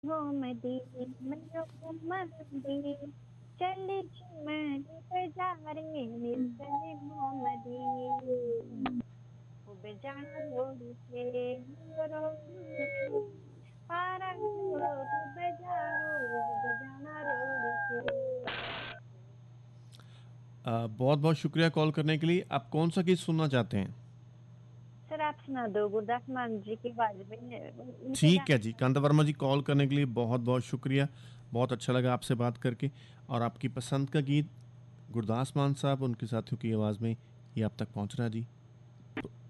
मोमदी मेरो मोमदी चली चिमनी पे जा रे निर्जन मोमदी बेजाना रोड से रोड से पारा रोड बेजाना रोड से। बहुत बहुत शुक्रिया कॉल करने के लिए। आप कौन सा गीत सुनना चाहते हैं? सर आप सुना दो गुरदास मान जी की आवाज में उनके ठीक है गाने। जी, कांता वर्मा जी कॉल करने के लिए बहुत बहुत शुक्रिया। बहुत अच्छा लगा आपसे बात करके। और आपकी पसंद का गीत गुरदास मान साहब उनके साथियों की आवाज़ में ये आप तक पहुंच रहा है जी।